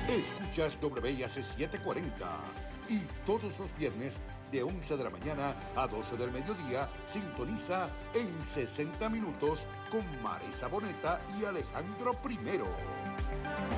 Escuchas WIAC 740 y todos los viernes de 11 de la mañana a 12 del mediodía sintoniza en 60 minutos con Marisa Boneta y Alejandro Primero.